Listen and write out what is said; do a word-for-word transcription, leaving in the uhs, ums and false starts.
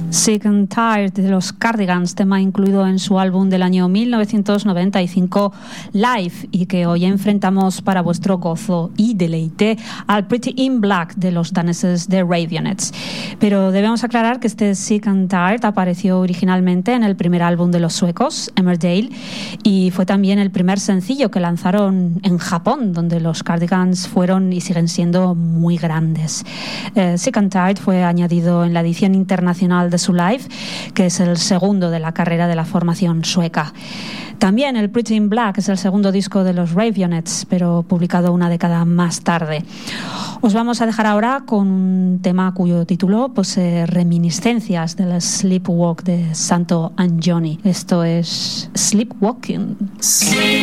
Sick and Tired de los Cardigans, tema incluido en su álbum del año mil novecientos noventa y cinco Live, y que hoy enfrentamos para vuestro gozo y deleite al Pretty in Black de los daneses de Raveonettes. Pero debemos aclarar que este Sick and Tired apareció originalmente en el primer álbum de los suecos, Emmerdale, y fue también el primer sencillo que lanzaron en Japón, donde los Cardigans fueron y siguen siendo muy grandes. Eh, Sick and Tired fue añadido en la edición internacional de su Live, que es el segundo de la carrera de la formación sueca. También el Pretty in Black es el segundo disco de los Raveonettes, pero publicado una década más tarde. Os vamos a dejar ahora con un tema cuyo título posee reminiscencias del Sleepwalk de Santo and Johnny. Esto es Sleepwalking.